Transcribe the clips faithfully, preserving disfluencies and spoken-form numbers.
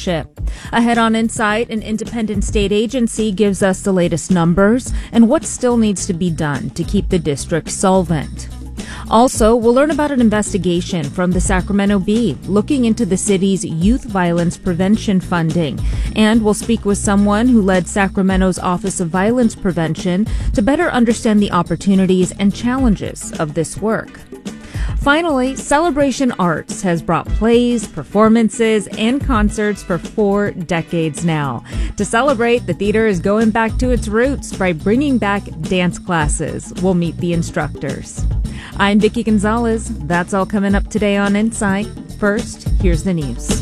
Township. Ahead on Insight, an independent state agency gives us the latest numbers and what still needs to be done to keep the district solvent. Also, we'll learn about an investigation from the Sacramento Bee looking into the city's youth violence prevention funding. And we'll speak with someone who led Sacramento's Office of Violence Prevention to better understand the opportunities and challenges of this work. Finally, Celebration Arts has brought plays, performances, and concerts for four decades now. To celebrate, the theater is going back to its roots by bringing back dance classes. We'll meet the instructors. I'm Vicki Gonzalez. That's all coming up today on Insight. First, here's the news.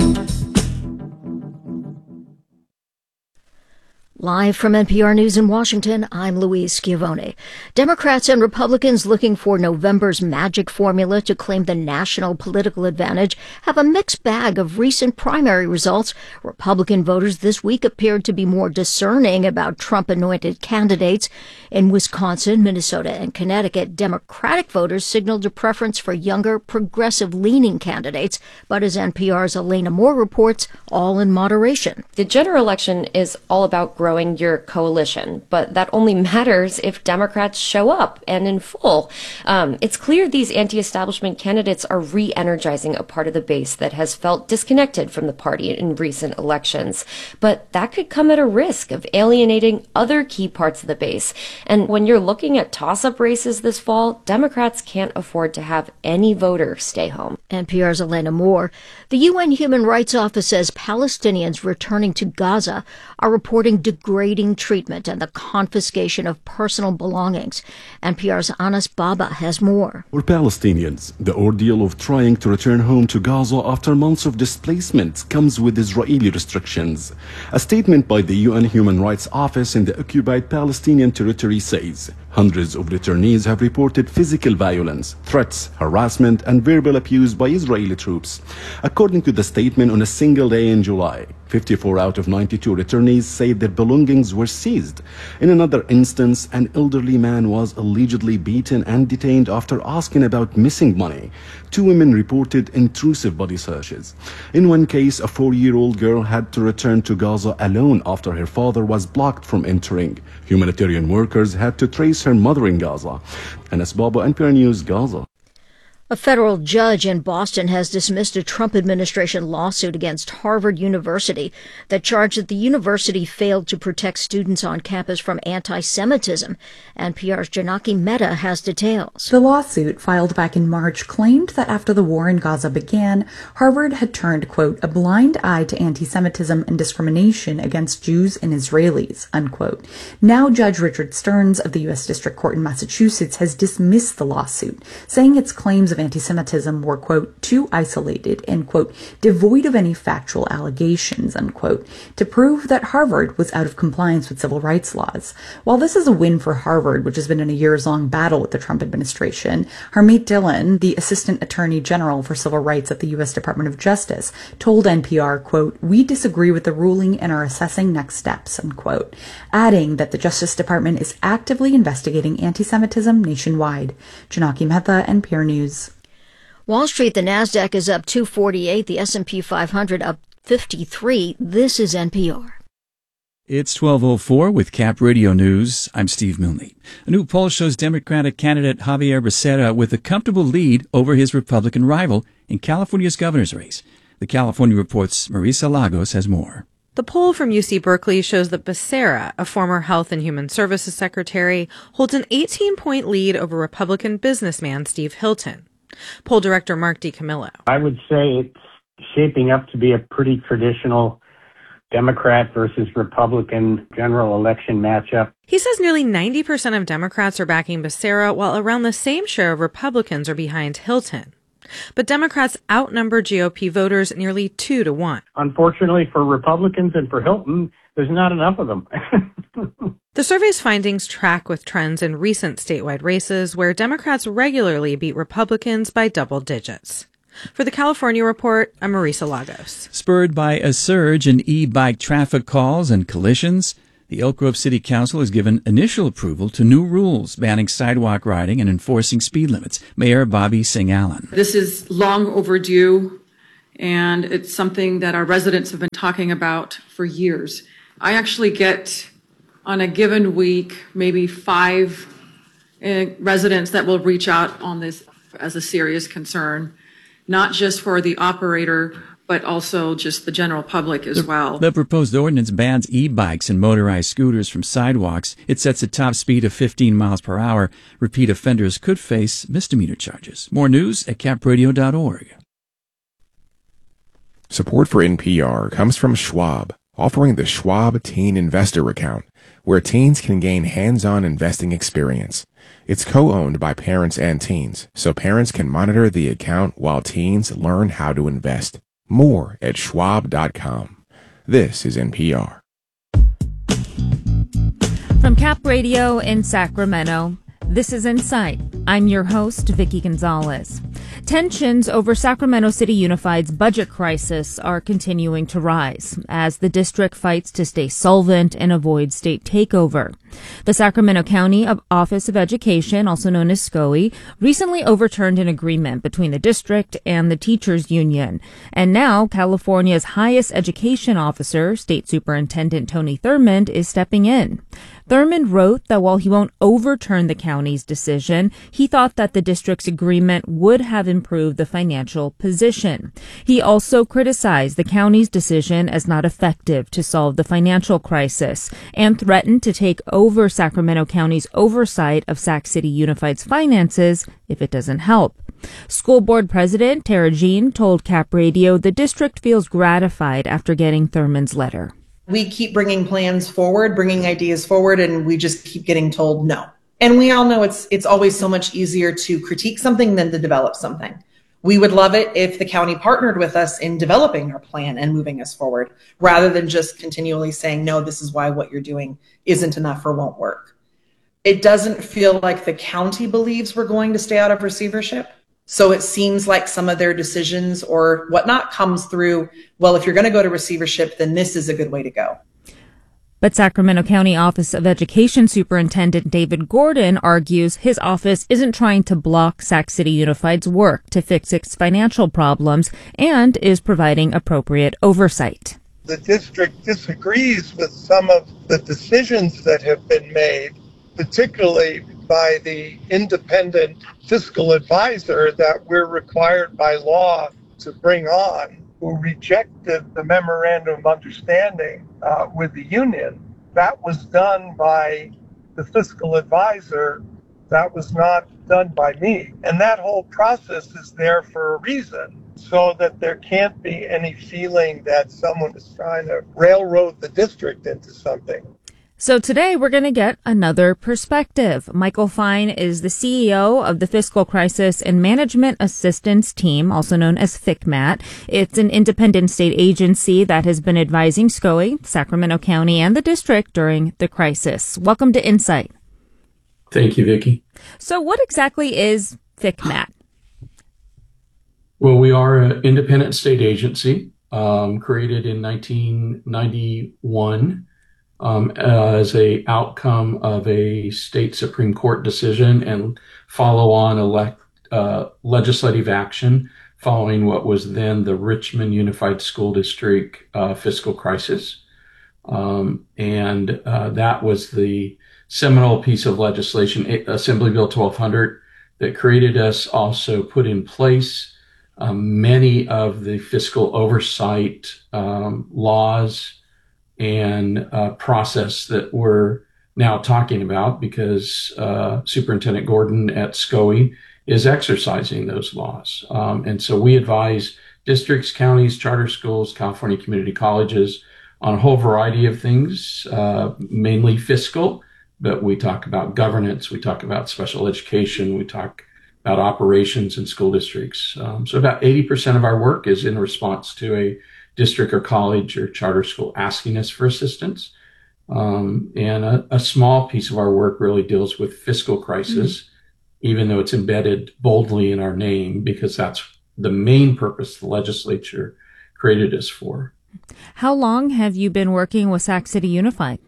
Live from N P R News in Washington, I'm Louise Schiavone. Democrats and Republicans looking for November's magic formula to claim the national political advantage have a mixed bag of recent primary results. Republican voters this week appeared to be more discerning about Trump-anointed candidates. In Wisconsin, Minnesota, and Connecticut, Democratic voters signaled a preference for younger, progressive-leaning candidates. But as N P R's Elena Moore reports, all in moderation. The general election is all about growth. Growing your coalition, but that only matters if Democrats show up and in full. Um, it's clear these anti-establishment candidates are re-energizing a part of the base that has felt disconnected from the party in recent elections. But that could come at a risk of alienating other key parts of the base. And when you're looking at toss-up races this fall, Democrats can't afford to have any voter stay home. N P R's Elena Moore. The U N Human Rights Office says Palestinians returning to Gaza are reporting degrading treatment and the confiscation of personal belongings. N P R's Anas Baba has more. For Palestinians, the ordeal of trying to return home to Gaza after months of displacement comes with Israeli restrictions. A statement by the U N Human Rights Office in the occupied Palestinian territory says hundreds of returnees have reported physical violence, threats, harassment, and verbal abuse by Israeli troops. According to the statement, on a single day in July, fifty-four out of ninety-two returnees say their belongings were seized. In another instance, an elderly man was allegedly beaten and detained after asking about missing money. Two women reported intrusive body searches. In one case, a four-year-old girl had to return to Gaza alone after her father was blocked from entering. Humanitarian workers had to trace her mother in Gaza. Anas Baba, N P R News, Gaza. A federal judge in Boston has dismissed a Trump administration lawsuit against Harvard University that charged that the university failed to protect students on campus from anti-Semitism. N P R's Janaki Mehta has details. The lawsuit, filed back in March, claimed that after the war in Gaza began, Harvard had turned, quote, a blind eye to anti-Semitism and discrimination against Jews and Israelis, unquote. Now Judge Richard Stearns of the U S District Court in Massachusetts has dismissed the lawsuit, saying its claims of anti-Semitism were, quote, too isolated and, quote, devoid of any factual allegations, unquote, to prove that Harvard was out of compliance with civil rights laws. While this is a win for Harvard, which has been in a years-long battle with the Trump administration, Harmeet Dillon, the Assistant Attorney General for Civil Rights at the U S Department of Justice, told N P R, quote, we disagree with the ruling and are assessing next steps, unquote, adding that the Justice Department is actively investigating anti-Semitism nationwide. Janaki Mehta, N P R News. Wall Street, the Nasdaq is up two forty-eight, the S and P five hundred up fifty-three. This is N P R. It's twelve oh four with Cap Radio News. I'm Steve Milne. A new poll shows Democratic candidate Javier Becerra with a comfortable lead over his Republican rival in California's governor's race. The California Report's Marisa Lagos has more. The poll from U C Berkeley shows that Becerra, a former Health and Human Services Secretary, holds an eighteen-point lead over Republican businessman Steve Hilton. Poll director Mark DiCamillo. I would say it's shaping up to be a pretty traditional Democrat versus Republican general election matchup. He says nearly ninety percent of Democrats are backing Becerra, while around the same share of Republicans are behind Hilton. But Democrats outnumber G O P voters nearly two to one. Unfortunately for Republicans and for Hilton, there's not enough of them. The survey's findings track with trends in recent statewide races where Democrats regularly beat Republicans by double digits. For the California Report, I'm Marisa Lagos. Spurred by a surge in e-bike traffic calls and collisions, the Elk Grove City Council has given initial approval to new rules banning sidewalk riding and enforcing speed limits. Mayor Bobby Singh Allen. This is long overdue, and it's something that our residents have been talking about for years. I actually get, on a given week, maybe five uh, residents that will reach out on this as a serious concern, not just for the operator, but also just the general public as the, well. The proposed ordinance bans e-bikes and motorized scooters from sidewalks. It sets a top speed of fifteen miles per hour. Repeat offenders could face misdemeanor charges. More news at cap radio dot org. Support for N P R comes from Schwab, offering the Schwab Teen Investor Account, where teens can gain hands-on investing experience. It's co-owned by parents and teens, so parents can monitor the account while teens learn how to invest. More at schwab dot com. This is N P R. From Cap Radio in Sacramento, this is Insight. I'm your host, Vicki Gonzalez. Tensions over Sacramento City Unified's budget crisis are continuing to rise as the district fights to stay solvent and avoid state takeover. The Sacramento County Office of Education, also known as SCOE, recently overturned an agreement between the district and the teachers union. And now California's highest education officer, State Superintendent Tony Thurmond, is stepping in. Thurmond wrote that while he won't overturn the county's decision, he thought that the district's agreement would have improved the financial position. He also criticized the county's decision as not effective to solve the financial crisis and threatened to take over Sacramento County's oversight of Sac City Unified's finances if it doesn't help. School Board President Tara Jean told Cap Radio the district feels gratified after getting Thurmond's letter. We keep bringing plans forward, bringing ideas forward, and we just keep getting told no. And we all know it's it's always so much easier to critique something than to develop something. We would love it if the county partnered with us in developing our plan and moving us forward, rather than just continually saying, no, this is why what you're doing isn't enough or won't work. It doesn't feel like the county believes we're going to stay out of receivership. So it seems like some of their decisions or whatnot comes through, well, if you're going to go to receivership, then this is a good way to go. But Sacramento County Office of Education Superintendent David Gordon argues his office isn't trying to block Sac City Unified's work to fix its financial problems and is providing appropriate oversight. The district disagrees with some of the decisions that have been made, particularly by the independent fiscal advisor that we're required by law to bring on, who rejected the memorandum of understanding uh, with the union. That was done by the fiscal advisor. That was not done by me. And that whole process is there for a reason, so that there can't be any feeling that someone is trying to railroad the district into something. So today we're going to get another perspective. Michael Fine is the C E O of the Fiscal Crisis and Management Assistance Team, also known as FCMAT. It's an independent state agency that has been advising SCOE, Sacramento County, and the district during the crisis. Welcome to Insight. Thank you, Vicki. So what exactly is FCMAT? Well, we are an independent state agency um, created in nineteen ninety-one. Um, as a outcome of a state Supreme Court decision and follow on elect, uh, legislative action following what was then the Richmond Unified School District uh, fiscal crisis. Um, and uh, that was the seminal piece of legislation, Assembly Bill twelve hundred, that created us, also put in place um, many of the fiscal oversight um, laws and uh, process that we're now talking about, because uh, Superintendent Gordon at SCOE is exercising those laws. Um, and so we advise districts, counties, charter schools, California community colleges on a whole variety of things, uh, mainly fiscal, but we talk about governance, we talk about special education, we talk about operations in school districts. Um, so about eighty percent of our work is in response to a district or college or charter school asking us for assistance. Um, and a, a small piece of our work really deals with fiscal crisis, mm-hmm. even though it's embedded boldly in our name, because that's the main purpose the legislature created us for. How long have you been working with Sac City Unified?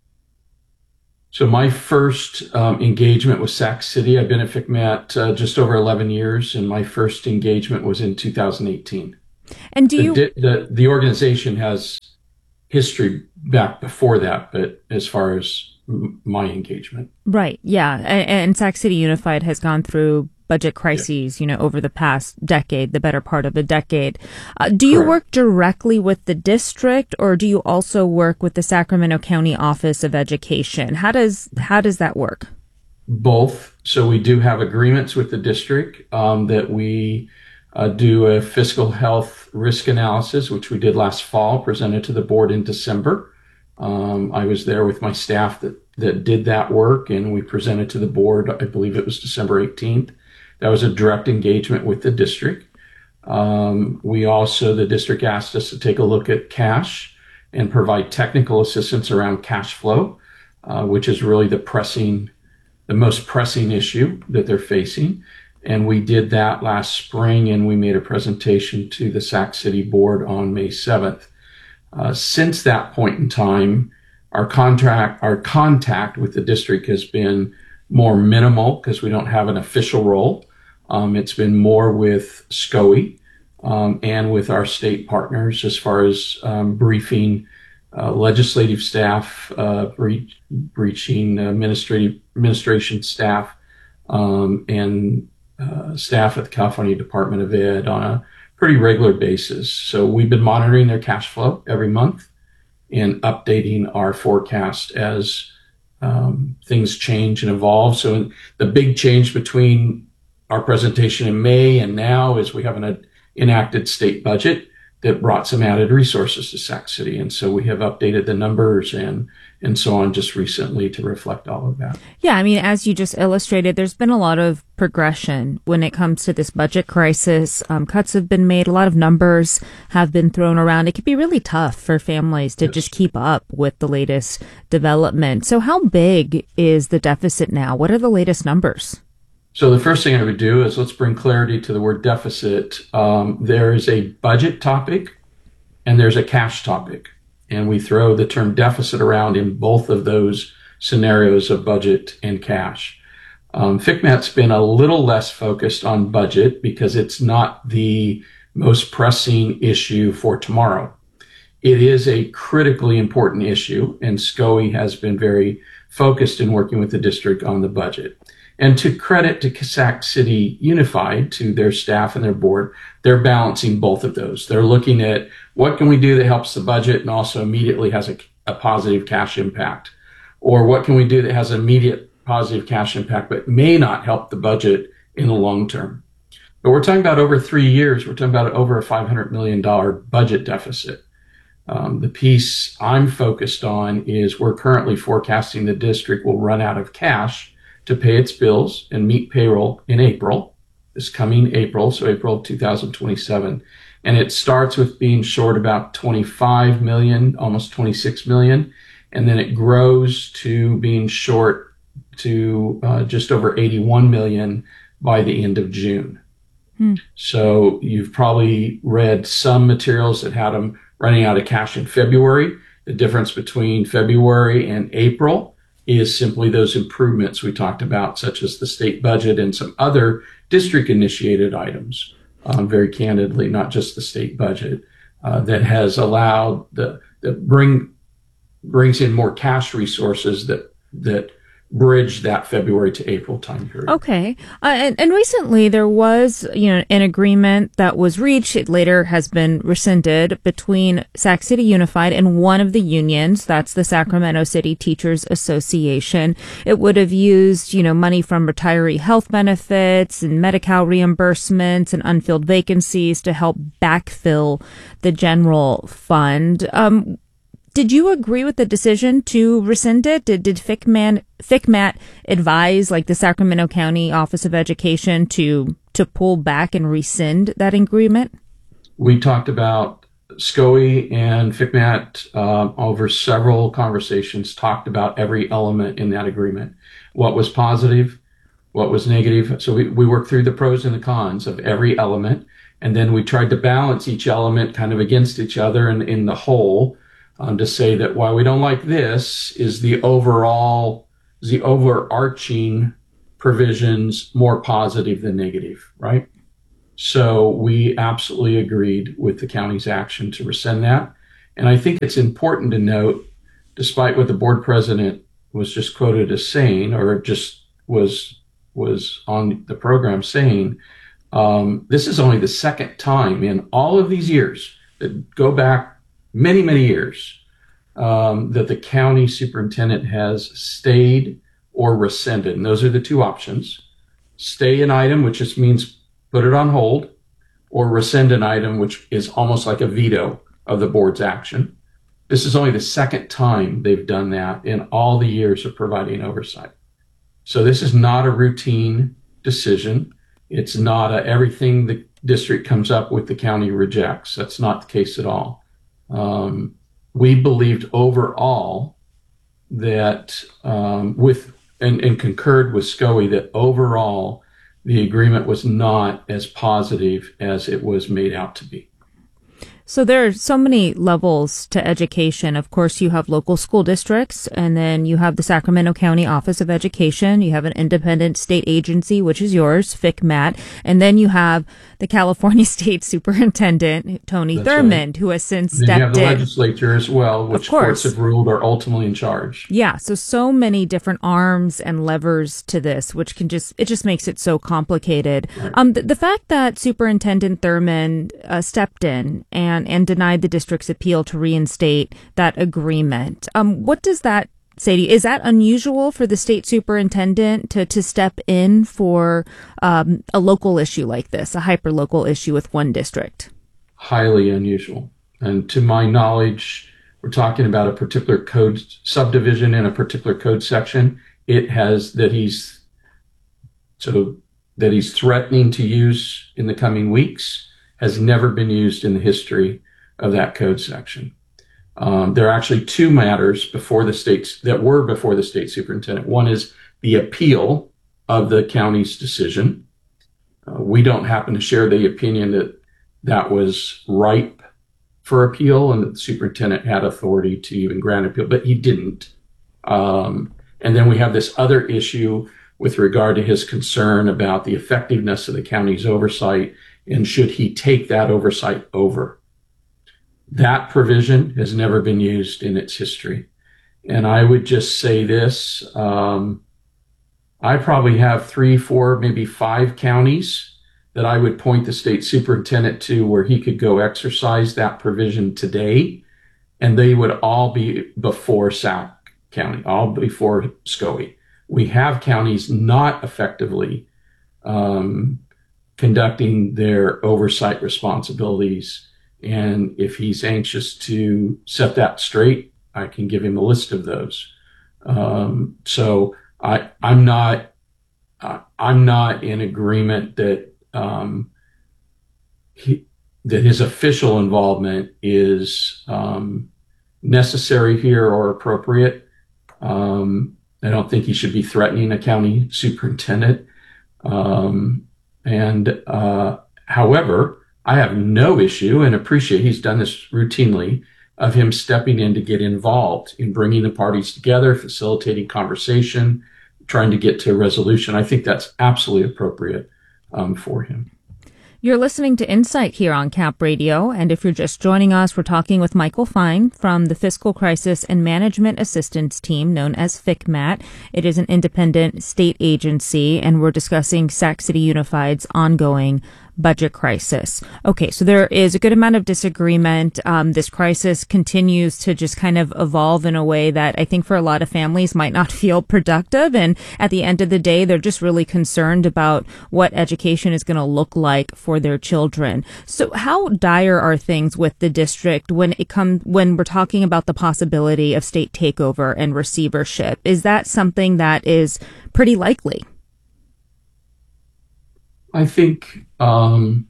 So my first um, engagement with Sac City, I've been at FCMAT uh, just over eleven years, and my first engagement was in two thousand eighteen. And do the, you the the organization has history back before that, but as far as m- my engagement, right? Yeah, and, and Sac City Unified has gone through budget crises, yeah. you know, over the past decade, the better part of a decade. Uh, do you Correct. work directly with the district, or do you also work with the Sacramento County Office of Education? How does how does that work? Both. So we do have agreements with the district um, that we uh, do a fiscal health risk analysis, which we did last fall, presented to the board in December. Um, I was there with my staff that, that did that work, and we presented to the board, I believe it was December eighteenth. That was a direct engagement with the district. Um, we also, the district asked us to take a look at cash and provide technical assistance around cash flow, uh, which is really the pressing, the most pressing issue that they're facing. And we did that last spring, and we made a presentation to the Sac City board on May seventh. Uh, since that point in time, our contract, our contact with the district has been more minimal because we don't have an official role. Um, it's been more with S C O E um, and with our state partners as far as um, briefing uh, legislative staff, uh, bre- breaching administrative administration staff, um, and uh, staff at the California Department of Ed on a pretty regular basis. So we've been monitoring their cash flow every month and updating our forecast as um, things change and evolve. So in, the big change between our presentation in May and now is we have an enacted state budget that brought some added resources to Sac City. And so we have updated the numbers and and so on just recently to reflect all of that. Yeah, I mean, as you just illustrated, there's been a lot of progression when it comes to this budget crisis. Um, cuts have been made. A lot of numbers have been thrown around. It can be really tough for families to yes. just keep up with the latest development. So how big is the deficit now? What are the latest numbers? So the first thing I would do is let's bring clarity to the word deficit. Um, there is a budget topic and there's a cash topic. And we throw the term deficit around in both of those scenarios of budget and cash. Um, F C M A T's been a little less focused on budget because it's not the most pressing issue for tomorrow. It is a critically important issue, and S C O E has been very focused in working with the district on the budget. And to credit to Sac City Unified, to their staff and their board, they're balancing both of those. They're looking at what can we do that helps the budget and also immediately has a, a positive cash impact, or what can we do that has immediate positive cash impact but may not help the budget in the long term. But we're talking about over three years. We're talking about over a five hundred million dollars budget deficit. Um, the piece I'm focused on is we're currently forecasting the district will run out of cash to pay its bills and meet payroll in April, this coming April, so April two thousand twenty-seven. And it starts with being short about twenty-five million, almost twenty-six million, and then it grows to being short to uh, just over eighty-one million by the end of June. Hmm. So you've probably read some materials that had them running out of cash in February. The difference between February and April is simply those improvements we talked about, such as the state budget and some other district-initiated items, um, very candidly, not just the state budget, uh, that has allowed the, that bring, brings in more cash resources that, that bridge that February to April time period. Okay. Uh, and, and recently there was, you know, an agreement that was reached. It later has been rescinded between Sac City Unified and one of the unions. That's the Sacramento City Teachers Association. It would have used, you know, money from retiree health benefits and Medi-Cal reimbursements and unfilled vacancies to help backfill the general fund. Um, Did you agree with the decision to rescind it? Did, did F C M A T advise, like, the Sacramento County Office of Education to to pull back and rescind that agreement? We talked about S C O E and F C M A T uh, over several conversations, talked about every element in that agreement. What was positive, what was negative. So we, we worked through the pros and the cons of every element, and then we tried to balance each element kind of against each other and in the whole. Um, to say that while we don't like this, is the overall, is the overarching provisions more positive than negative, right? So we absolutely agreed with the county's action to rescind that. And I think it's important to note, despite what the board president was just quoted as saying, or just was was on the program saying, um, this is only the second time in all of these years that go back many, many years um, that the county superintendent has stayed or rescinded. And those are the two options. Stay an item, which just means put it on hold, or rescind an item, which is almost like a veto of the board's action. This is only the second time they've done that in all the years of providing oversight. So this is not a routine decision. It's not a, everything the district comes up with the county rejects. That's not the case at all. Um, we believed overall that um, with and, and concurred with SCOE that overall the agreement was not as positive as it was made out to be. So there are so many levels to education. Of course, you have local school districts, and then you have the Sacramento County Office of Education. You have an independent state agency, which is yours, F C M A T. And then you have the California State Superintendent, Tony That's Thurmond, right. who has since And stepped you have the in. legislature as well, which courts have ruled are ultimately in charge. Yeah, so so many different arms and levers to this, which can just, it just makes it so complicated. Right. Um, the, the fact that Superintendent Thurmond uh, stepped in and and denied the district's appeal to reinstate that agreement. Um, what does that say to you? Is that unusual for the state superintendent to, to step in for um, a local issue like this, a hyper-local issue with one district? Highly unusual. And to my knowledge, we're talking about a particular code subdivision in a particular code section. It has that he's so that he's threatening to use in the coming weeks has never been used in the history of that code section. Um, there are actually two matters before the states that were before the state superintendent. One is the appeal of the county's decision. Uh, we don't happen to share the opinion that that was ripe for appeal and that the superintendent had authority to even grant appeal, but he didn't. Um, and then we have this other issue with regard to his concern about the effectiveness of the county's oversight and should he take that oversight over. That provision has never been used in its history. And I would just say this, um, I probably have three, four, maybe five counties that I would point the state superintendent to where he could go exercise that provision today, and they would all be before Sac County, all before SCOE. We have counties not effectively um, conducting their oversight responsibilities. And if he's anxious to set that straight, I can give him a list of those. Um, so I, I'm not, uh, I'm not in agreement that um, he, that his official involvement is um, necessary here or appropriate. Um, I don't think he should be threatening a county superintendent. Um, and uh, however, I have no issue and appreciate he's done this routinely of him stepping in to get involved in bringing the parties together, facilitating conversation, trying to get to a resolution. I think that's absolutely appropriate um, for him. You're listening to Insight here on Cap Radio, and if you're just joining us, we're talking with Michael Fine from the Fiscal Crisis and Management Assistance Team, known as F C M A T. It is an independent state agency, and we're discussing Sac City Unified's ongoing budget crisis. Okay, so there is a good amount of disagreement. Um, this crisis continues to just kind of evolve in a way that I think for a lot of families might not feel productive. And at the end of the day, they're just really concerned about what education is going to look like for their children. So how dire are things with the district when it comes, when we're talking about the possibility of state takeover and receivership? Is that something that is pretty likely? I think um,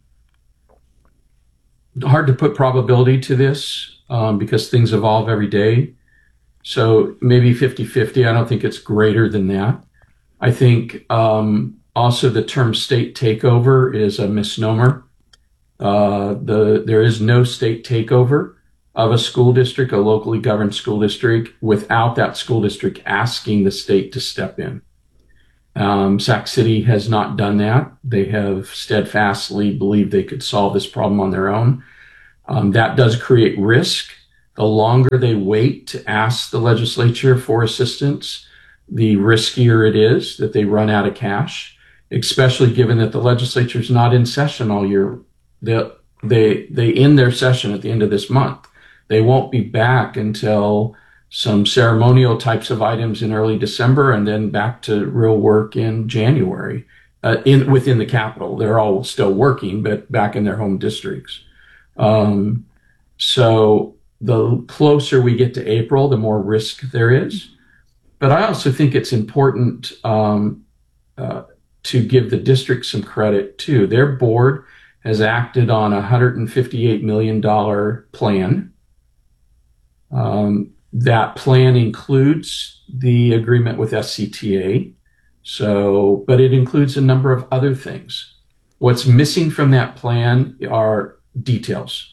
hard to put probability to this um, because things evolve every day. So maybe fifty-fifty. I don't think it's greater than that. I think um, also the term state takeover is a misnomer. Uh, the there is no state takeover of a school district, a locally governed school district, without that school district asking the state to step in. Um, Sac City has not done that. They have steadfastly believed they could solve this problem on their own. Um, that does create risk. The longer they wait to ask the legislature for assistance, the riskier it is that they run out of cash, especially given that the legislature is not in session all year. They, they, they end their session at the end of this month. They won't be back until some ceremonial types of items in early December, and then back to real work in January, uh, in within the Capitol. They're all still working, but back in their home districts. Um, so the closer we get to April, the more risk there is. But I also think it's important um, uh, to give the district some credit too. Their board has acted on a one hundred fifty-eight million dollars plan. Um, That plan includes the agreement with S C T A. So, but it includes a number of other things. What's missing from that plan are details.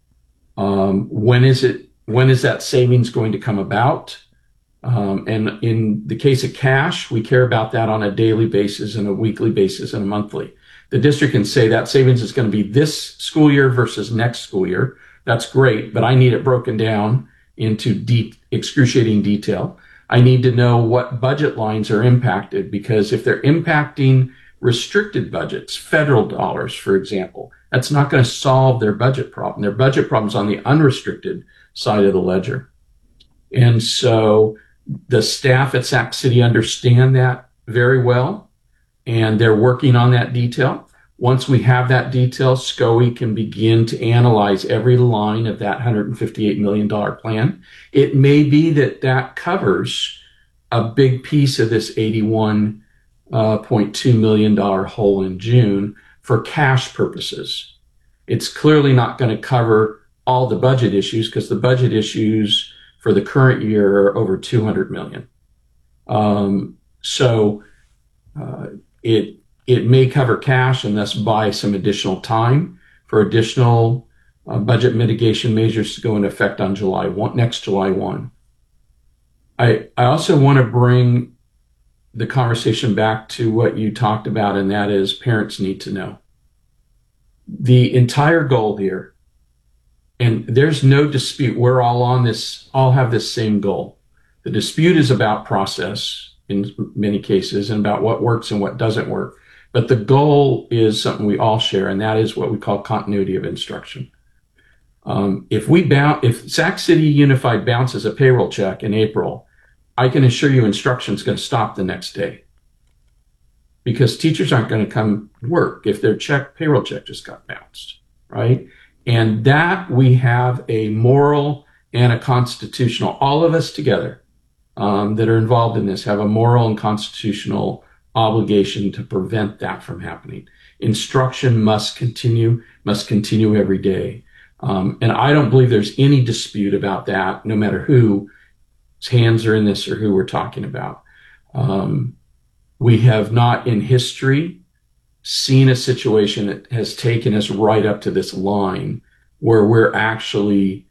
Um, when is it, when is that savings going to come about? Um, and in the case of cash, we care about that on a daily basis and a weekly basis and a monthly. The district can say that savings is going to be this school year versus next school year. That's great, but I need it broken down into deep, excruciating detail. I need to know what budget lines are impacted, because if they're impacting restricted budgets, federal dollars, for example, that's not going to solve their budget problem. Their budget problem is on the unrestricted side of the ledger. And so the staff at Sac City understand that very well, and they're working on that detail. Once we have that detail, S C O E can begin to analyze every line of that one hundred fifty-eight million dollars plan. It may be that that covers a big piece of this eighty-one point two million dollars hole in June for cash purposes. It's clearly not going to cover all the budget issues, because the budget issues for the current year are over two hundred million dollars. Um, so uh, it It may cover cash and thus buy some additional time for additional uh, budget mitigation measures to go into effect on July first, next July first. I, I also want to bring the conversation back to what you talked about, and that is parents need to know. The entire goal here, and there's no dispute, we're all on this, all have this same goal. The dispute is about process in many cases and about what works and what doesn't work. But the goal is something we all share, and that is what we call continuity of instruction. Um, if we bounce, if Sac City Unified bounces a payroll check in April, I can assure you instruction is going to stop the next day, because teachers aren't going to come work if their check payroll check just got bounced, right? And that we have a moral and a constitutional, all of us together um, that are involved in this have a moral and constitutional obligation to prevent that from happening. Instruction must continue, must continue every day. Um, and I don't believe there's any dispute about that, no matter whose hands are in this or who we're talking about. Um, we have not in history seen a situation that has taken us right up to this line where we're actually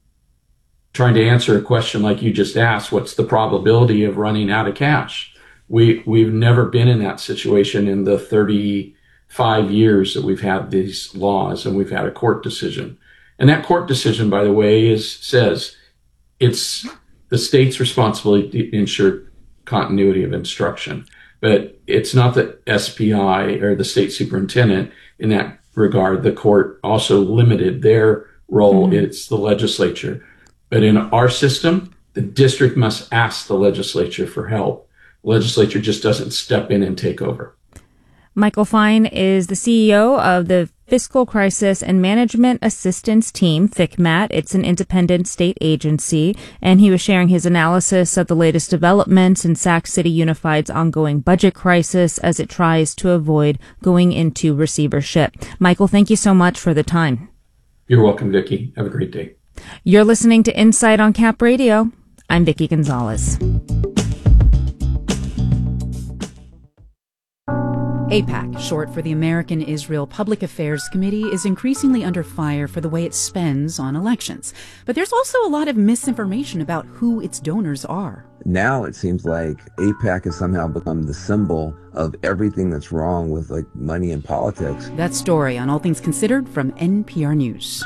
trying to answer a question like you just asked: what's the probability of running out of cash? We, we've never been in that situation in the thirty-five years that we've had these laws, and we've had a court decision. And that court decision, by the way, is says it's the state's responsibility to ensure continuity of instruction. But it's not the S P I or the state superintendent in that regard. The court also limited their role. Mm-hmm. It's the legislature. But in our system, the district must ask the legislature for help. The legislature just doesn't step in and take over. Michael Fine is the C E O of the Fiscal Crisis and Management Assistance Team, FICMAT. It's an independent state agency, and he was sharing his analysis of the latest developments in Sac City Unified's ongoing budget crisis as it tries to avoid going into receivership. Michael, thank you so much for the time. You're welcome, Vicki. Have a great day. You're listening to Insight on Cap Radio. I'm Vicki Gonzalez. AIPAC, short for the American Israel Public Affairs Committee, is increasingly under fire for the way it spends on elections. But there's also a lot of misinformation about who its donors are. Now it seems like AIPAC has somehow become the symbol of everything that's wrong with like money and politics. That story on All Things Considered from N P R News.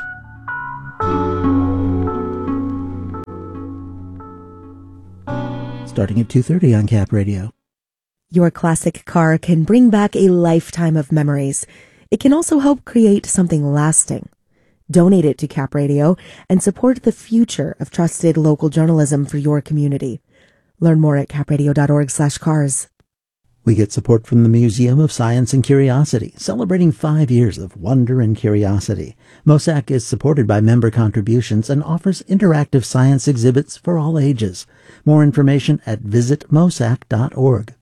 Starting at two thirty on Cap Radio. Your classic car can bring back a lifetime of memories. It can also help create something lasting. Donate it to Cap Radio and support the future of trusted local journalism for your community. Learn more at capradio.org slash cars. We get support from the Museum of Science and Curiosity, celebrating five years of wonder and curiosity. MOSAC is supported by member contributions and offers interactive science exhibits for all ages. More information at visit mosac dot org.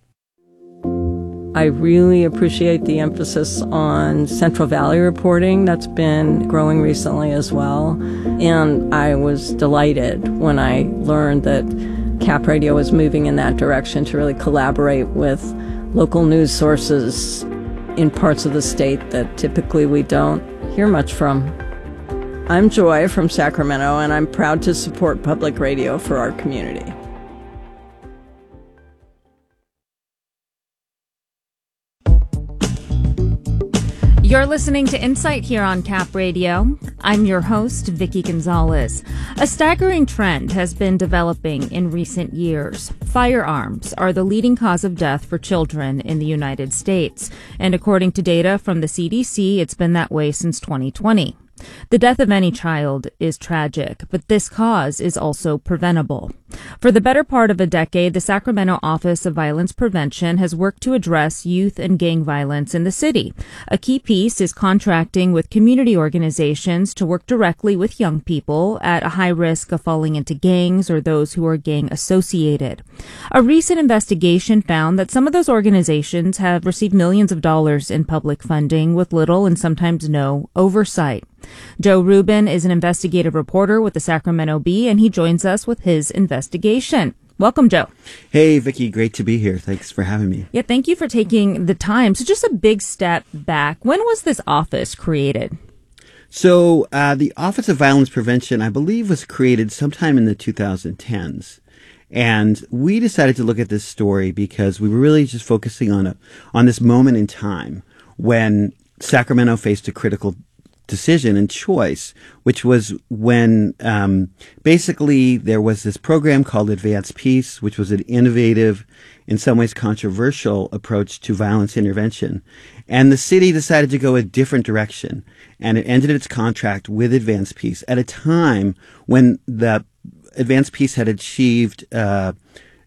I really appreciate the emphasis on Central Valley reporting. That's been growing recently as well. And I was delighted when I learned that Cap Radio was moving in that direction to really collaborate with local news sources in parts of the state that typically we don't hear much from. I'm Joy from Sacramento, and I'm proud to support public radio for our community. You're listening to Insight here on Cap Radio. I'm your host, Vicky Gonzalez. A staggering trend has been developing in recent years. Firearms are the leading cause of death for children in the United States. And according to data from the C D C, it's been that way since twenty twenty. The death of any child is tragic, but this cause is also preventable. For the better part of a decade, the Sacramento Office of Violence Prevention has worked to address youth and gang violence in the city. A key piece is contracting with community organizations to work directly with young people at a high risk of falling into gangs or those who are gang associated. A recent investigation found that some of those organizations have received millions of dollars in public funding with little and sometimes no oversight. Joe Rubin is an investigative reporter with the Sacramento Bee, and he joins us with his investigation. Welcome, Joe. Hey, Vicky. Great to be here. Thanks for having me. Yeah, thank you for taking the time. So just a big step back. When was this office created? So uh, the Office of Violence Prevention, I believe, was created sometime in the two thousand tens. And we decided to look at this story because we were really just focusing on a, on this moment in time when Sacramento faced a critical decision and choice, which was when um, basically there was this program called Advanced Peace, which was an innovative, in some ways controversial approach to violence intervention. And the city decided to go a different direction, and it ended its contract with Advanced Peace at a time when the Advanced Peace had achieved uh,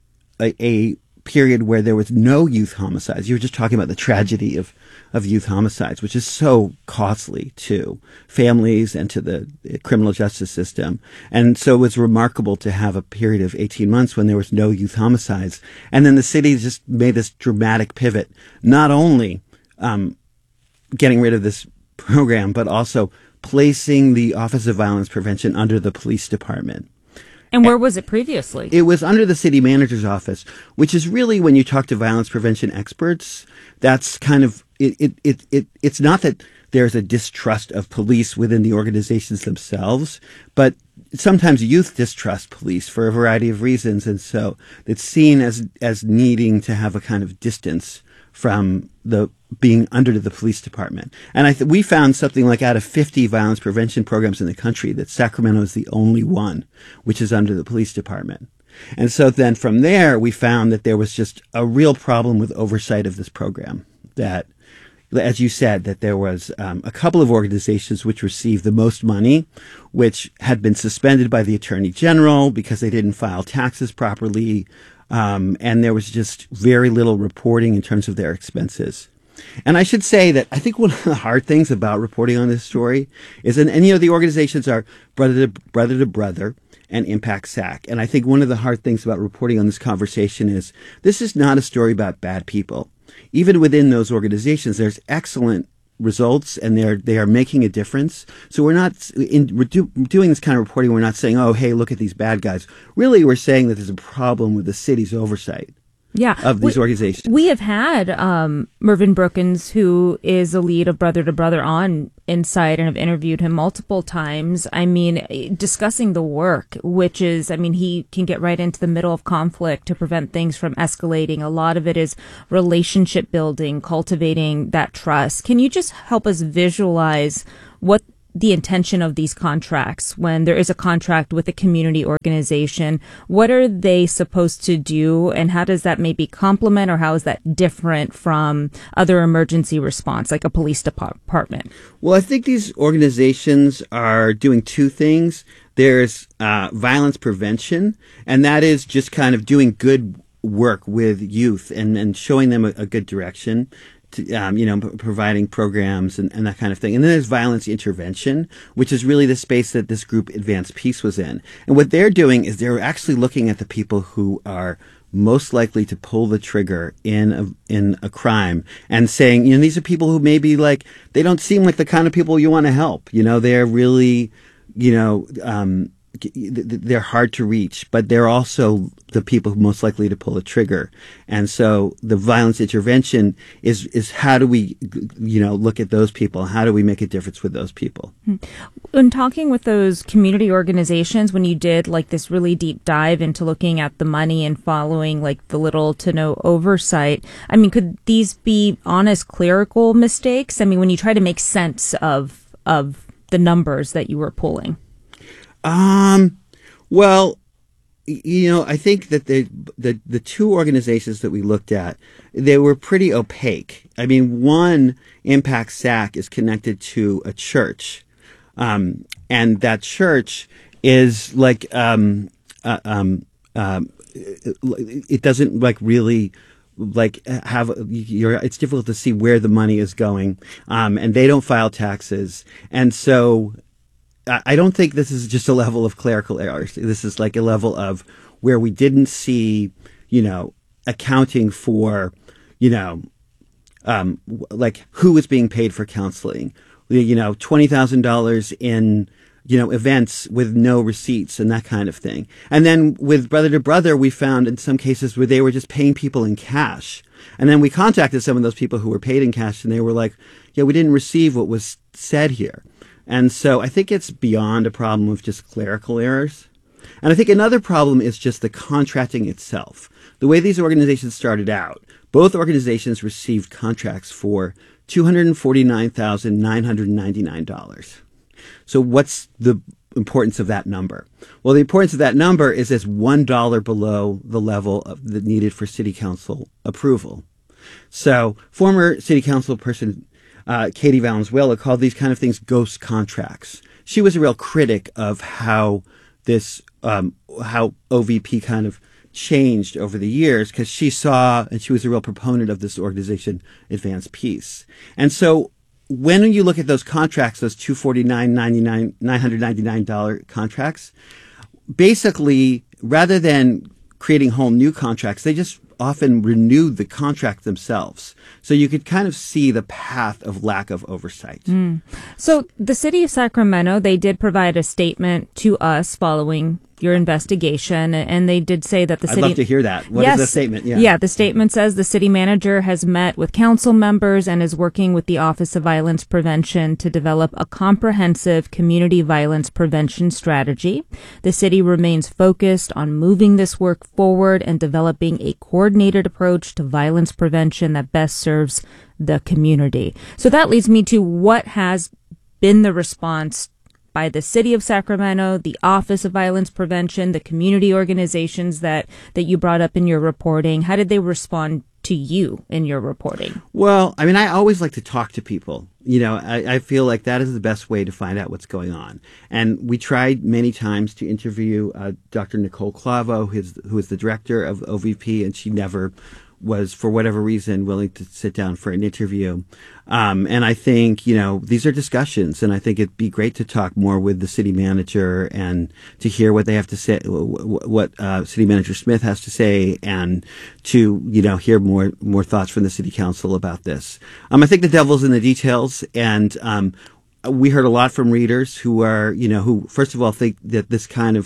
a, a period where there was no youth homicides. You were just talking about the tragedy of, of youth homicides, which is so costly to families and to the criminal justice system. And so it was remarkable to have a period of eighteen months when there was no youth homicides. And then the city just made this dramatic pivot, not only um, getting rid of this program, but also placing the Office of Violence Prevention under the police department. And where was it previously? It was under the city manager's office, which is really, when you talk to violence prevention experts, that's kind of, it, it, it, it, it's not that there's a distrust of police within the organizations themselves, but sometimes youth distrust police for a variety of reasons. And so it's seen as, as needing to have a kind of distance from the being under the police department. And I th- we found something like out of fifty violence prevention programs in the country that Sacramento is the only one which is under the police department. And so then from there, we found that there was just a real problem with oversight of this program. That, as you said, that there was um, a couple of organizations which received the most money, which had been suspended by the Attorney General because they didn't file taxes properly. Um, and there was just very little reporting in terms of their expenses. And I should say that I think one of the hard things about reporting on this story is that, and you know, the organizations are brother to brother to brother and Impact SAC. And I think one of the hard things about reporting on this conversation is this is not a story about bad people. Even within those organizations, there's excellent results, and they're they are making a difference. So we're not in we're do, doing this kind of reporting. We're not saying, oh, hey, look at these bad guys. Really, we're saying that there's a problem with the city's oversight. Yeah. of these we, organizations. We have had um, Mervyn Brookins, who is the lead of Brother to Brother, on Insight, and have interviewed him multiple times. I mean, discussing the work, which is, I mean, he can get right into the middle of conflict to prevent things from escalating. A lot of it is relationship building, cultivating that trust. Can you just help us visualize what the intention of these contracts, when there is a contract with a community organization? What are they supposed to do, and how does that maybe complement, or how is that different from other emergency response, like a police department? Well, I think these organizations are doing two things. There's uh, violence prevention, and that is just kind of doing good work with youth and, and showing them a, a good direction. To, um, you know, p- providing programs and, and that kind of thing. And then there's violence intervention, which is really the space that this group Advanced Peace was in. And what they're doing is they're actually looking at the people who are most likely to pull the trigger in a, in a crime and saying, you know, these are people who maybe, like, they don't seem like the kind of people you want to help. You know, they're really, you know, um, they're hard to reach, but they're also the people most likely to pull a trigger. And so the violence intervention is, is how do we, you know, look at those people? How do we make a difference with those people? When talking with those community organizations, when you did like this really deep dive into looking at the money and following like the little to no oversight, I mean, could these be honest clerical mistakes? I mean, when you try to make sense of, of the numbers that you were pulling? Um, well, you know, I think that the, the, the two organizations that we looked at, they were pretty opaque. I mean, one, Impact S A C, is connected to a church. Um, and that church is like, um, uh, um, um, it, it doesn't like really like have, you're, it's difficult to see where the money is going. Um, and they don't file taxes. And so, I don't think this is just a level of clerical errors. This is like a level of where we didn't see, you know, accounting for, you know, um, like who was being paid for counseling, you know, twenty thousand dollars in, you know, events with no receipts and that kind of thing. And then with Brother to Brother, we found in some cases where they were just paying people in cash. And then we contacted some of those people who were paid in cash, and they were like, yeah, we didn't receive what was said here. And so I think it's beyond a problem of just clerical errors. And I think another problem is just the contracting itself. The way these organizations started out, both organizations received contracts for two hundred forty-nine thousand nine hundred ninety-nine dollars. So what's the importance of that number? Well, the importance of that number is it's one dollar below the level of the needed for city council approval. So former city council person Uh, Katie Valenzuela called these kind of things ghost contracts. She was a real critic of how this, um, how O V P kind of changed over the years, because she saw, and she was a real proponent of this organization, Advanced Peace. And so when you look at those contracts, those two hundred forty-nine thousand nine hundred ninety-nine dollars contracts, basically, rather than creating whole new contracts, they just often renewed the contract themselves. So you could kind of see the path of lack of oversight. Mm. So the city of Sacramento, they did provide a statement to us following your investigation, and they did say that the city... I'd love to hear that. What yes, is the statement? Yeah. yeah, the statement says the city manager has met with council members and is working with the Office of Violence Prevention to develop a comprehensive community violence prevention strategy. The city remains focused on moving this work forward and developing a coordinated approach to violence prevention that best serves the community. So that leads me to what has been the response by the city of Sacramento, the Office of Violence Prevention, the community organizations that, that you brought up in your reporting. How did they respond to you in your reporting? Well, I mean, I always like to talk to people. You know, I, I feel like that is the best way to find out what's going on. And we tried many times to interview uh, Doctor Nicole Clavo, who is, who is the director of O V P, and she never was, for whatever reason, willing to sit down for an interview. Um, and I think, you know, these are discussions, and I think it'd be great to talk more with the city manager and to hear what they have to say, what uh, City Manager Smith has to say, and to, you know, hear more more thoughts from the city council about this. Um, I think the devil's in the details, and um, we heard a lot from readers who are, you know, who first of all think that this kind of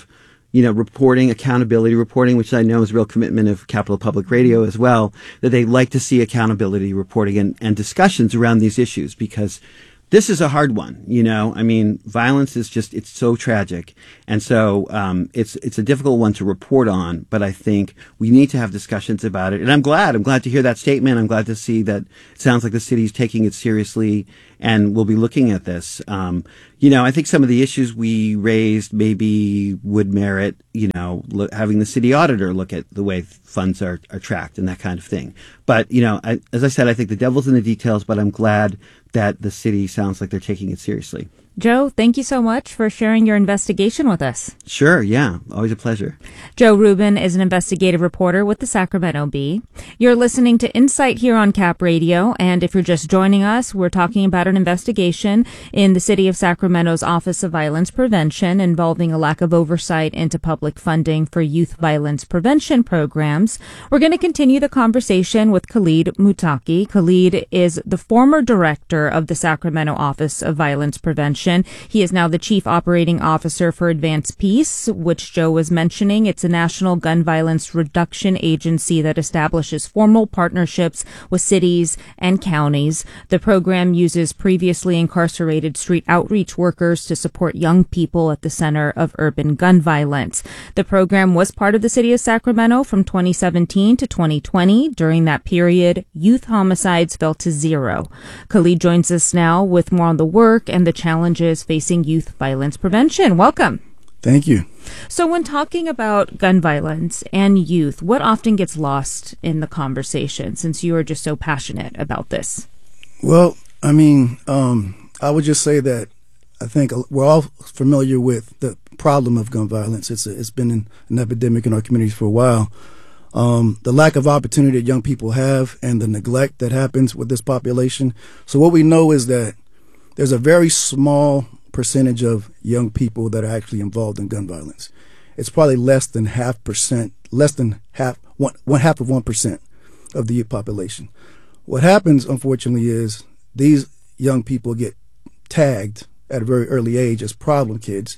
you know, reporting, accountability reporting, which I know is a real commitment of Capital Public Radio as well, that they like to see accountability reporting and, and discussions around these issues, because this is a hard one. You know, I mean, violence is just, it's so tragic. And so, um, it's, it's a difficult one to report on, but I think we need to have discussions about it. And I'm glad, I'm glad to hear that statement. I'm glad to see that it sounds like the city's taking it seriously and we'll be looking at this. Um, you know, I think some of the issues we raised maybe would merit, you know, lo- having the city auditor look at the way funds are, are tracked and that kind of thing. But, you know, I, as I said, I think the devil's in the details, but I'm glad that the city sounds like they're taking it seriously. Joe, thank you so much for sharing your investigation with us. Sure, yeah, always a pleasure. Joe Rubin is an investigative reporter with the Sacramento Bee. You're listening to Insight here on Cap Radio, and if you're just joining us, we're talking about an investigation in the city of Sacramento's Office of Violence Prevention involving a lack of oversight into public funding for youth violence prevention programs. We're going to continue the conversation with Khalid Muttaqi. Khalid is the former director of the Sacramento Office of Violence Prevention. He is now the chief operating officer for Advance Peace, which Joe was mentioning. It's a national gun violence reduction agency that establishes formal partnerships with cities and counties. The program uses previously incarcerated street outreach workers to support young people at the center of urban gun violence. The program was part of the city of Sacramento from twenty seventeen to twenty twenty. During that period, youth homicides fell to zero. Khalid joins us now with more on the work and the challenges facing youth violence prevention. Welcome. Thank you. So when talking about gun violence and youth, what often gets lost in the conversation, since you are just so passionate about this? Well, I mean, um, I would just say that I think we're all familiar with the problem of gun violence. It's a, it's been an, an epidemic in our communities for a while. Um, the lack of opportunity that young people have and the neglect that happens with this population. So what we know is that there's a very small percentage of young people that are actually involved in gun violence. It's probably less than half percent, less than half, one, one half of one percent of the youth population. What happens, unfortunately, is these young people get tagged at a very early age as problem kids,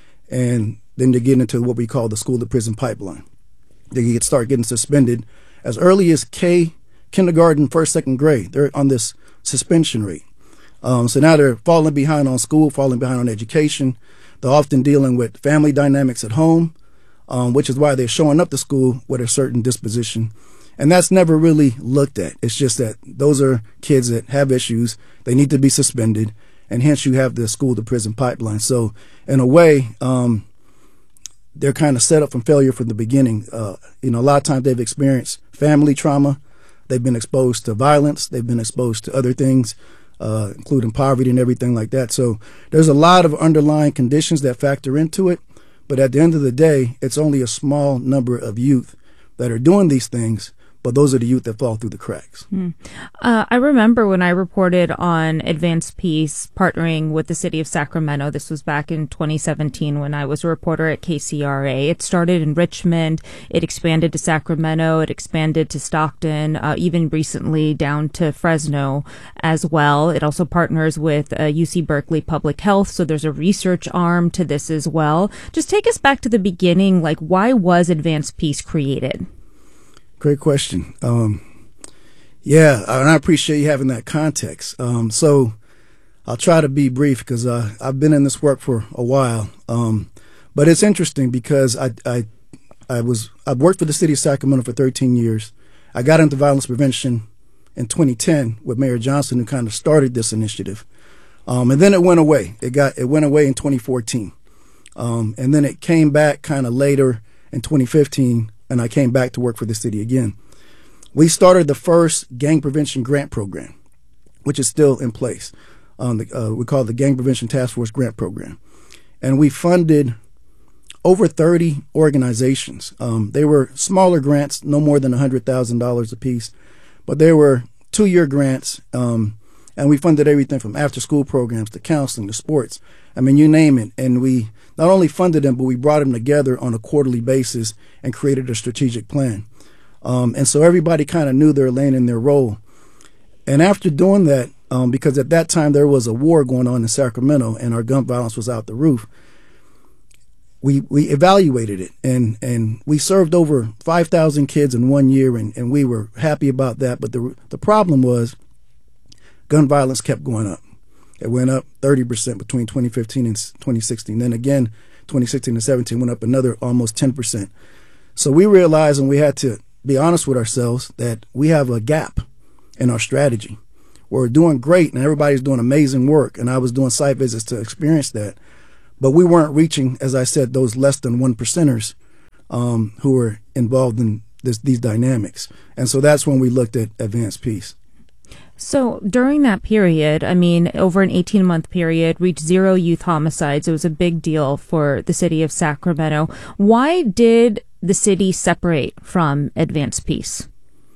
and then they get into what we call the school to prison pipeline. They get start getting suspended as early as K, kindergarten, first, second grade. They're on this suspension rate. Um, so now they're falling behind on school, falling behind on education. They're often dealing with family dynamics at home, um, which is why they're showing up to school with a certain disposition. And that's never really looked at. It's just that those are kids that have issues. They need to be suspended, and hence you have the school to prison pipeline. So in a way, um, they're kind of set up from failure from the beginning. Uh, you know, a lot of times they've experienced family trauma. They've been exposed to violence. They've been exposed to other things. Uh, including poverty and everything like that. So there's a lot of underlying conditions that factor into it. But at the end of the day, it's only a small number of youth that are doing these things. But those are the youth that fall through the cracks. Hmm. Uh, I remember when I reported on Advance Peace partnering with the city of Sacramento. This was back in twenty seventeen when I was a reporter at K C R A. It started in Richmond. It expanded to Sacramento. It expanded to Stockton, uh, even recently down to Fresno as well. It also partners with uh, U C Berkeley Public Health. So there's a research arm to this as well. Just take us back to the beginning. Like, why was Advance Peace created? Great question. Um, yeah, and I appreciate you having that context. Um, so I'll try to be brief because uh, I've been in this work for a while. Um, but it's interesting because I, I, I was I've worked for the city of Sacramento for thirteen years. I got into violence prevention in twenty ten with Mayor Johnson, who kind of started this initiative. Um, and then it went away. It got it went away in twenty fourteen, um, and then it came back kind of later in twenty fifteen. And I came back to work for the city again. We started the first gang prevention grant program, which is still in place. Um, the, uh, we call it the Gang Prevention Task Force Grant Program. And we funded over thirty organizations. Um, they were smaller grants, no more than one hundred thousand dollars a piece, but they were two-year grants. Um, and we funded everything from after-school programs to counseling to sports. I mean, you name it. And we not only funded them, but we brought them together on a quarterly basis and created a strategic plan. Um, and so everybody kind of knew their lane and their role. And after doing that, um, because at that time there was a war going on in Sacramento and our gun violence was out the roof, we, we evaluated it, and, and we served over five thousand kids in one year, and, and we were happy about that. But the, the problem was gun violence kept going up. It went up thirty percent between twenty fifteen and twenty sixteen. Then again, twenty sixteen and seventeen went up another almost ten percent. So we realized, and we had to be honest with ourselves, that we have a gap in our strategy. We're doing great and everybody's doing amazing work, and I was doing site visits to experience that. But we weren't reaching, as I said, those less than one percenters um, who were involved in this, these dynamics. And so that's when we looked at Advanced Peace. So during that period, I mean, over an eighteen-month period, reached zero youth homicides. It was a big deal for the city of Sacramento. Why did the city separate from Advanced Peace?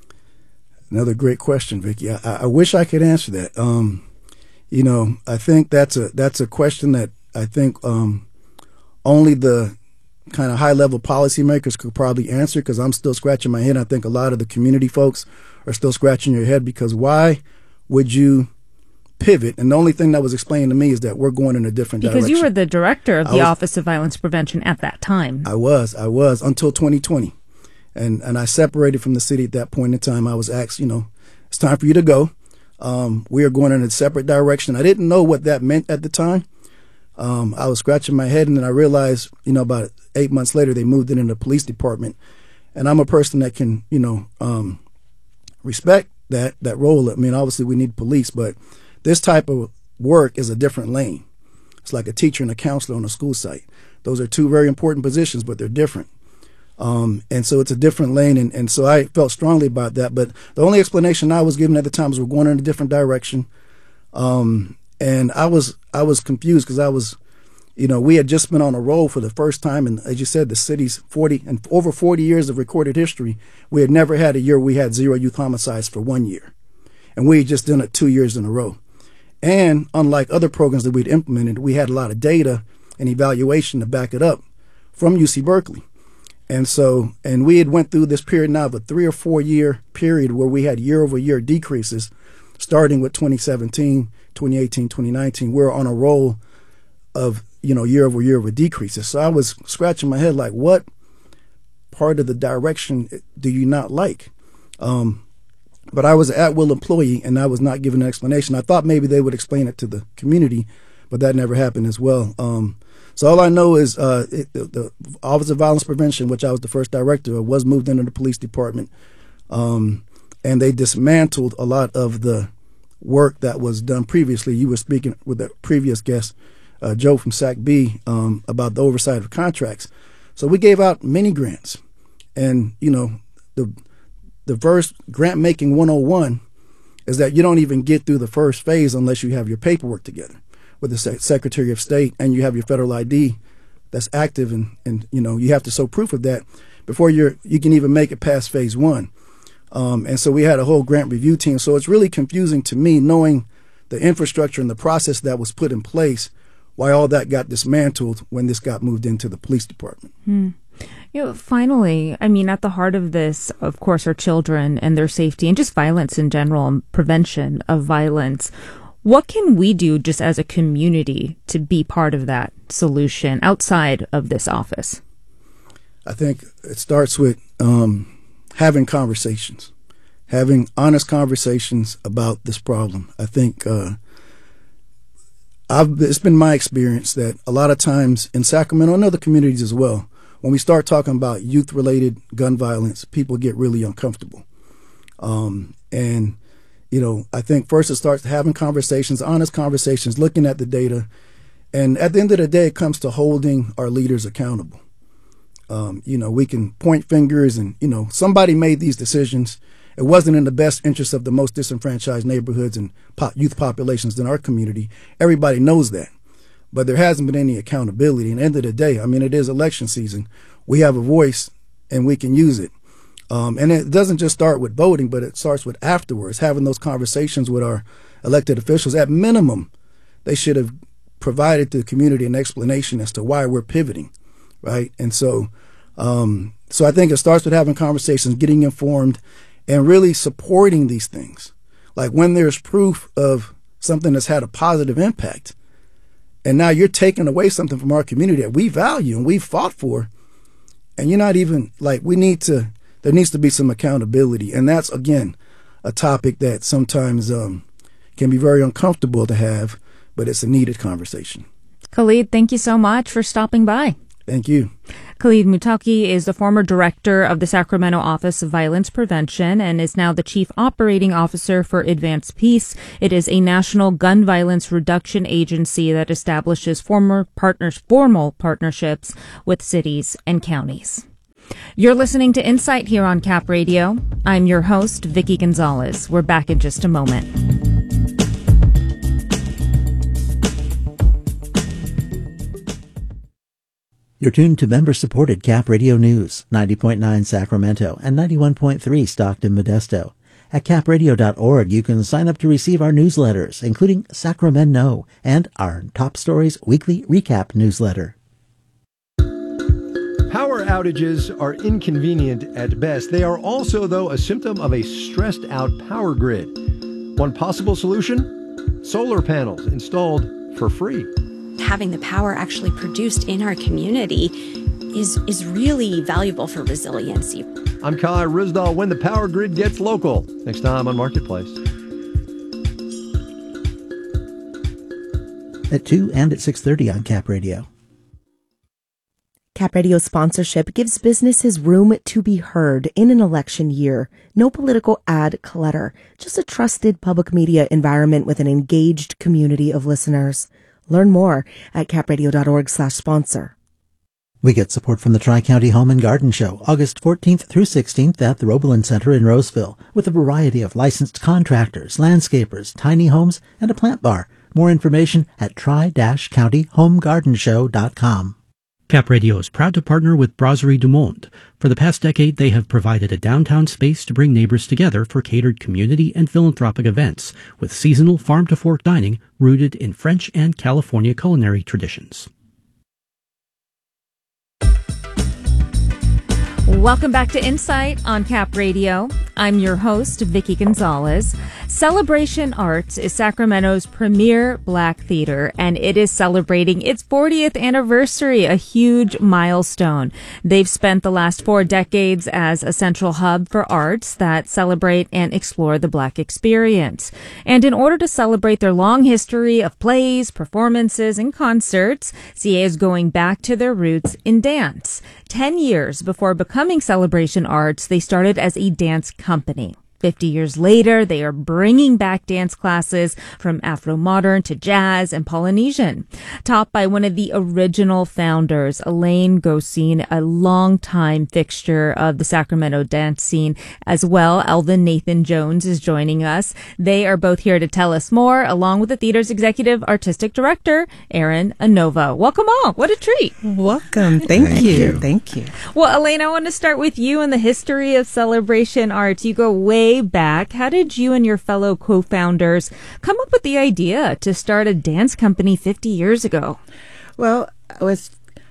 Another great question, Vicki. I, I wish I could answer that. Um, you know, I think that's a that's a question that I think um, only the kind of high-level policymakers could probably answer, because I'm still scratching my head. I think a lot of the community folks are still scratching your head, because why would you pivot? And the only thing that was explained to me is that we're going in a different because direction. Because you were the director of the was, Office of Violence Prevention at that time. I was, I was, until twenty twenty. And and I separated from the city at that point in time. I was asked, you know, it's time for you to go. Um, we are going in a separate direction. I didn't know what that meant at the time. Um, I was scratching my head, and then I realized, you know, about eight months later, they moved it into the police department. And I'm a person that can, you know, um, respect that that role. I mean, obviously we need police, but this type of work is a different lane. It's like a teacher and a counselor on a school site. Those are two very important positions, but they're different. Um, and so it's a different lane, and, and so I felt strongly about that. But the only explanation I was given at the time was we're going in a different direction. Um, and I was I was confused, because I was, you know, we had just been on a roll for the first time. And as you said, the city's forty and over forty years of recorded history, we had never had a year we had zero youth homicides for one year. And we had just done it two years in a row. And unlike other programs that we'd implemented, we had a lot of data and evaluation to back it up from U C Berkeley. And so, and we had went through this period now of a three or four year period where we had year over year decreases, starting with twenty seventeen, twenty eighteen, twenty nineteen. We're on a roll of, you know, year over year with decreases. So I was scratching my head like, what part of the direction do you not like? Um, but I was an at-will employee, and I was not given an explanation. I thought maybe they would explain it to the community, but that never happened as well. Um, So all I know is uh, it, the, the Office of Violence Prevention, which I was the first director of, was moved into the police department, um, and they dismantled a lot of the work that was done previously. You were speaking with the previous guest, uh, Joe from S A C B, um, about the oversight of contracts. So we gave out many grants, and you know, the the first grant making one oh one is that you don't even get through the first phase unless you have your paperwork together with the Secretary of State, and you have your federal I D that's active, and, and you know, you have to show proof of that before you're you can even make it past phase one. Um, and so we had a whole grant review team. So it's really confusing to me, knowing the infrastructure and the process that was put in place, why all that got dismantled when this got moved into the police department. Hmm. You know, finally, I mean, at the heart of this, of course, are children and their safety, and just violence in general, and prevention of violence. What can we do just as a community to be part of that solution outside of this office? I think it starts with um, having conversations, having honest conversations about this problem. I think uh, I've, it's been my experience that a lot of times in Sacramento and other communities as well, when we start talking about youth-related gun violence, people get really uncomfortable. Um, and You know, I think first it starts having conversations, honest conversations, looking at the data. And at the end of the day, it comes to holding our leaders accountable. Um, you know, we can point fingers and, you know, somebody made these decisions. It wasn't in the best interest of the most disenfranchised neighborhoods and po- youth populations in our community. Everybody knows that. But there hasn't been any accountability. And at the end of the day, I mean, it is election season. We have a voice and we can use it. Um, and it doesn't just start with voting, but it starts with afterwards, having those conversations with our elected officials. At minimum, they should have provided the community an explanation as to why we're pivoting, right? And so, um, so I think it starts with having conversations, getting informed, and really supporting these things. Like when there's proof of something that's had a positive impact, And now you're taking away something from our community that we value and we fought for. And you're not even, like, we need to, there needs to be some accountability. And that's, again, a topic that sometimes um, can be very uncomfortable to have, but it's a needed conversation. Khalid, thank you so much for stopping by. Thank you. Khalid Muttaqi is the former director of the Sacramento Office of Violence Prevention and is now the chief operating officer for Advance Peace. It is a national gun violence reduction agency that establishes former partners, formal partnerships with cities and counties. You're listening to Insight here on Cap Radio. I'm your host, Vicky Gonzalez. We're back in just a moment. You're tuned to member-supported Cap Radio News, ninety point nine Sacramento and ninety-one point three Stockton Modesto. At cap radio dot org, you can sign up to receive our newsletters, including Sacramento and our Top Stories weekly recap newsletter. Power outages are inconvenient at best. They are also, though, a symptom of a stressed-out power grid. One possible solution? Solar panels installed for free. Having the power actually produced in our community is is really valuable for resiliency. I'm Kai Rizdal. When the power grid gets local, next time on Marketplace. At two and at six thirty on Cap Radio. Cap Radio sponsorship gives businesses room to be heard in an election year. No political ad clutter, just a trusted public media environment with an engaged community of listeners. Learn more at cap radio dot org slash sponsor. We get support from the Tri-County Home and Garden Show, August fourteenth through sixteenth at the Roebelin Center in Roseville, with a variety of licensed contractors, landscapers, tiny homes, and a plant bar. More information at tri dash county home garden show dot com. Cap Radio is proud to partner with Brasserie du Monde. For the past decade, they have provided a downtown space to bring neighbors together for catered community and philanthropic events, with seasonal farm-to-fork dining rooted in French and California culinary traditions. Welcome back to Insight on Cap Radio. I'm your host, Vicky Gonzalez. Celebration Arts is Sacramento's premier Black theater, and it is celebrating its fortieth anniversary, a huge milestone. They've spent the last four decades as a central hub for arts that celebrate and explore the Black experience. And in order to celebrate their long history of plays, performances, and concerts, C A is going back to their roots in dance. Ten years before becoming Celebration Arts, they started as a dance company. Fifty years later, they are bringing back dance classes from Afro-modern to jazz and Polynesian. Taught by one of the original founders, Elaine Gosine, a longtime fixture of the Sacramento dance scene as well. Elvin Nathan Jones is joining us. They are both here to tell us more, along with the theater's executive artistic director, Erin Anova. Welcome all. What a treat. Welcome. Thank, Thank you. you. Thank you. Well, Elaine, I want to start with you and the history of Celebration Arts. You go way back. How did you and your fellow co-founders come up with the idea to start a dance company fifty years ago? Well, I was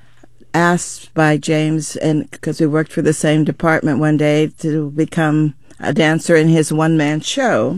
asked by James, and because we worked for the same department one day, to become a dancer in his one-man show.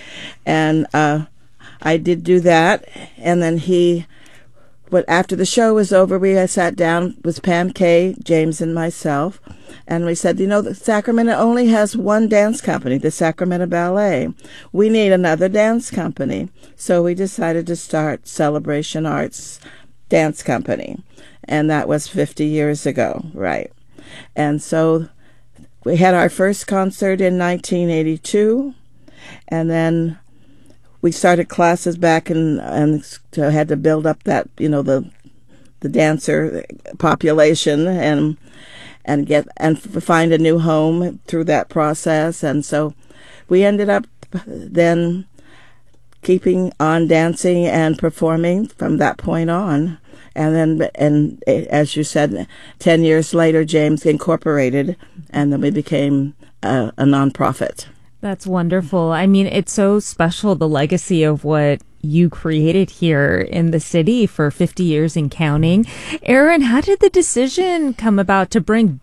And uh, I did do that. And then he, but after the show was over, we sat down with Pam Kay, James, and myself. And we said, you know, the Sacramento only has one dance company, the Sacramento Ballet. We need another dance company. So we decided to start Celebration Arts Dance Company. And that was fifty years ago, right? And so we had our first concert in nineteen eighty-two. And then we started classes back in, and had to build up that, you know, the the dancer population and and get and find a new home through that process. And so we ended up then keeping on dancing and performing from that point on. And then, and as you said, ten years later, James incorporated, and then we became a, a nonprofit. That's wonderful. I mean, it's so special, the legacy of what you created here in the city for fifty years and counting. Erin, how did the decision come about to bring back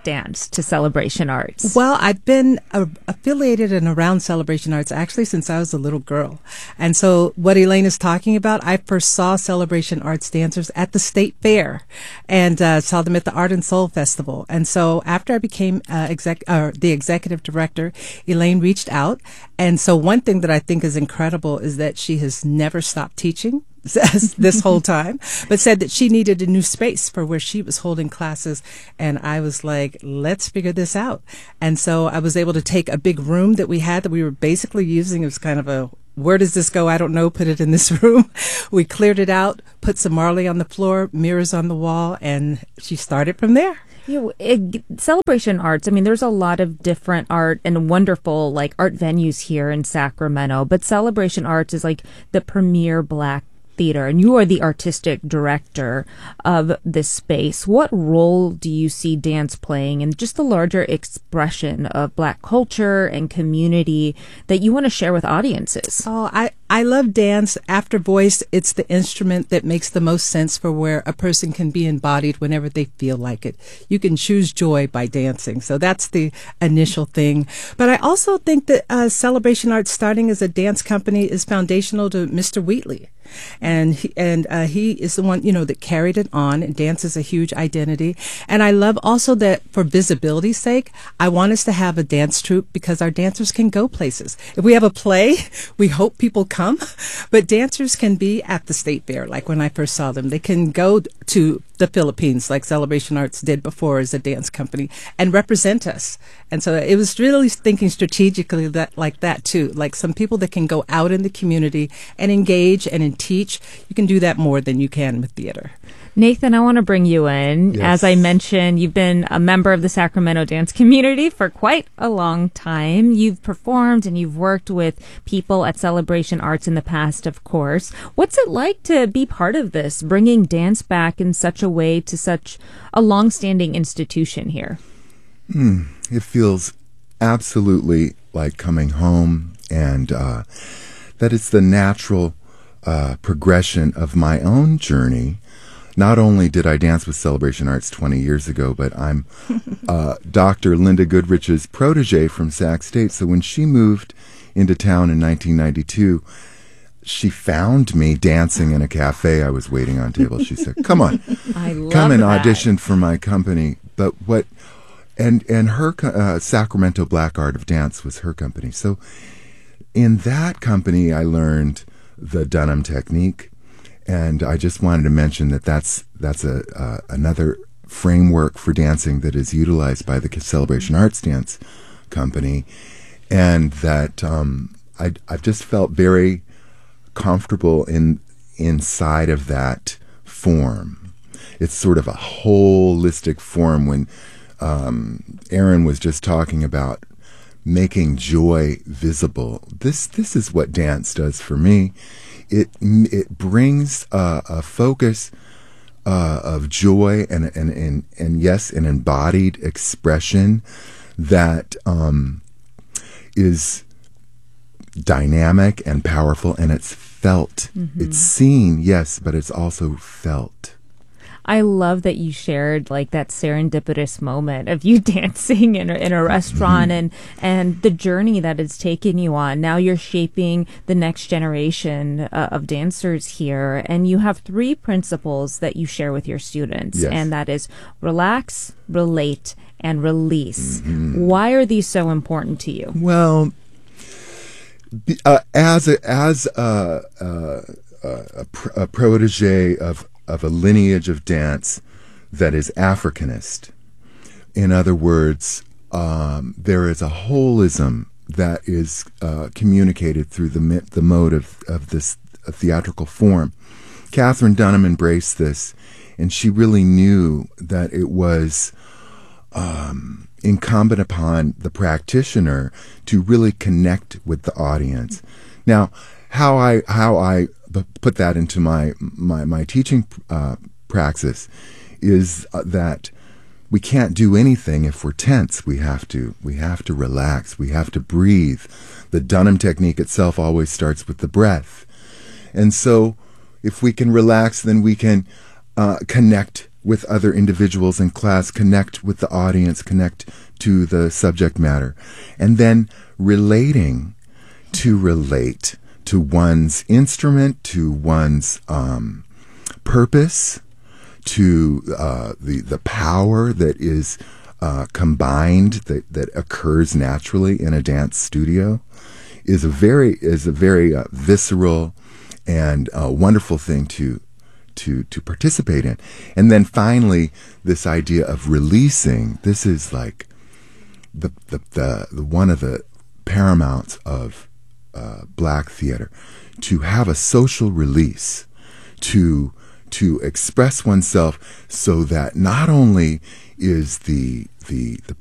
dance to Celebration Arts? Well, I've been uh, affiliated and around Celebration Arts actually since I was a little girl. And so what Elaine is talking about, I first saw Celebration Arts dancers at the State Fair and uh, saw them at the Art and Soul Festival. And so after I became uh, exec- uh, the executive director, Elaine reached out. And so one thing that I think is incredible is that she has never stopped teaching this whole time, but said that she needed a new space for where she was holding classes. And I was like, let's figure this out. And so I was able to take a big room that we had that we were basically using as kind of a, where does this go? I don't know. Put it in this room. We cleared it out, put some Marley on the floor, mirrors on the wall, and she started from there. You know, it, Celebration Arts, I mean, there's a lot of different art and wonderful like art venues here in Sacramento, but Celebration Arts is like the premier Black theater, and you are the artistic director of this space. What role do you see dance playing in just the larger expression of Black culture and community that you want to share with audiences? Oh, I, I love dance. After voice, it's the instrument that makes the most sense for where a person can be embodied whenever they feel like it. You can choose joy by dancing. So that's the initial thing. But I also think that uh, Celebration Arts starting as a dance company is foundational to Mister Wheatley. And he, and uh, he is the one, you know, that carried it on. And dance is a huge identity. And I love also that for visibility's sake, I want us to have a dance troupe because our dancers can go places. If we have a play, we hope people come. But dancers can be at the State Fair, like when I first saw them. They can go to the Philippines, like Celebration Arts did before as a dance company, and represent us. And so it was really thinking strategically that like that too. Like some people that can go out in the community and engage and in teach. You can do that more than you can with theater. Nathan, I want to bring you in. Yes. As I mentioned, you've been a member of the Sacramento dance community for quite a long time. You've performed and you've worked with people at Celebration Arts in the past, of course. What's it like to be part of this, bringing dance back in such a way to such a long-standing institution here? Hmm. It feels absolutely like coming home, and uh, that it's the natural uh, progression of my own journey. Not only did I dance with Celebration Arts twenty years ago, but I'm uh, Doctor Linda Goodrich's protege from Sac State. So when she moved into town in nineteen ninety-two, she found me dancing in a cafe. I was waiting on table. She said, "Come on, I love come and that. audition for my company." But what, and and her uh, Sacramento Black Art of Dance was her company. So in that company, I learned the Dunham technique. And I just wanted to mention that that's that's a uh, another framework for dancing that is utilized by the Celebration Arts Dance Company, and that um, I I've just felt very comfortable in inside of that form. It's sort of a holistic form. When um, Aaron was just talking about making joy visible, this this is what dance does for me. It it brings uh, a focus uh, of joy and, and and and yes, an embodied expression that um, is dynamic and powerful, and it's felt. Mm-hmm. It's seen, yes, but it's also felt. I love that you shared like that serendipitous moment of you dancing in a, in a restaurant mm-hmm. and and the journey that it's taken you on. Now you're shaping the next generation uh, of dancers here, and you have three principles that you share with your students, yes. and that is relax, relate, and release. Mm-hmm. Why are these so important to you? Well, uh, as a, as a, uh, a, a protege of of a lineage of dance that is Africanist. In other words, um, there is a holism that is uh, communicated through the the mode of, of this uh, theatrical form. Catherine Dunham embraced this, and she really knew that it was um, incumbent upon the practitioner to really connect with the audience. Now, how I how I put that into my my my teaching uh, praxis is uh, that we can't do anything if we're tense. We have to we have to relax. We have to breathe. The Dunham technique itself always starts with the breath, and so if we can relax, then we can uh, connect with other individuals in class, connect with the audience, connect to the subject matter, and then relating to relate to one's instrument, to one's um, purpose, to uh, the the power that is uh, combined, that that occurs naturally in a dance studio, is a very is a very uh, visceral and uh, wonderful thing to to to participate in. And then finally, this idea of releasing. This is like the the, the, the one of the paramounts of uh, black theater, to have a social release, to to express oneself, so that not only is the the the